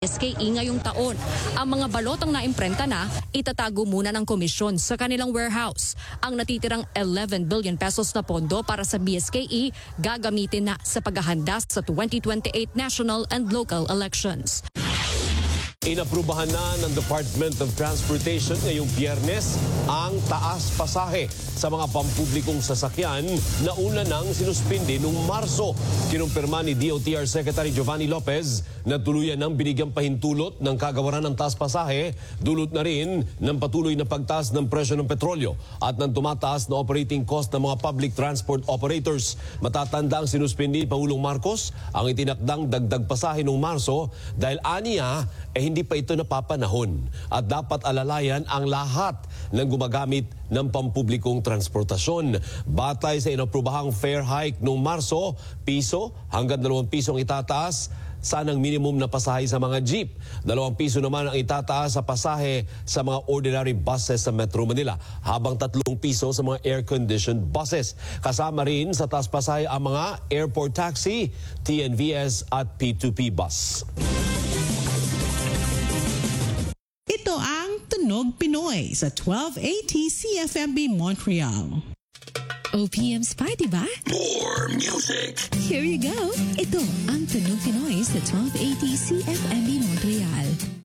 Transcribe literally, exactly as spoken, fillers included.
S K E ngayong taon. Ang mga balotang naimprenta na, itatago muna ng komisyon sa kanilang warehouse. Ang natitirang eleven billion pesos na pondo para sa B S K E gagamitin na sa paghahanda sa twenty twenty-eight national and local elections. Inaprubahan na ng Department of Transportation ngayong Biyernes ang taas pasahe sa mga pampublikong sasakyan na una nang sinuspindi noong Marso. Kinumpirma ni D O T R Secretary Giovanni Lopez na tuluyan ng binigyang pahintulot ng kagawaran ng taas pasahe, dulot na rin ng patuloy na pagtaas ng presyo ng petrolyo at ng tumataas na operating cost ng mga public transport operators. Matatanda ang sinuspindi ni Pangulong Marcos ang itinakdang dagdag pasahe noong Marso dahil aniya eh hindi pa ito napapanahon at dapat alalayan ang lahat ng gumagamit ng pampublikong transportasyon. Batay sa inaprubahang fare hike noong Marso, piso hanggang dalawang piso ang itataas sa ng minimum na pasahe sa mga jeep. Dalawang piso naman ang itataas sa pasahe sa mga ordinary buses sa Metro Manila, habang tatlong piso sa mga air-conditioned buses. Kasama rin sa taas pasahe ang mga airport taxi, T N V S at P two P bus. Ito ang Tunog Pinoy sa twelve eighty C F M B Montreal. O P M's pa, diba? More music. Here you go. Ito ang Tunog Pinoy sa twelve eighty C F M B Montreal.